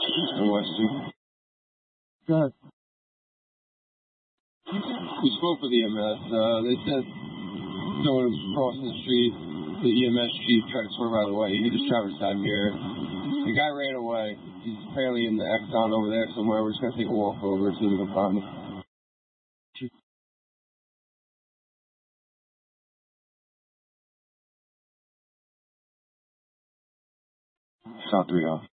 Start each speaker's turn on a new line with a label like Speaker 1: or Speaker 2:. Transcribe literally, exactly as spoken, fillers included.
Speaker 1: in Western.
Speaker 2: Go ahead.
Speaker 1: We spoke with E M S. Uh, they said someone was crossing the street. The E M S chief tried to swerve out of the way. He just traversed out here. The guy ran away. He's apparently in the Exxon over there somewhere. We're just going to take a walk over so we can find him. South three off.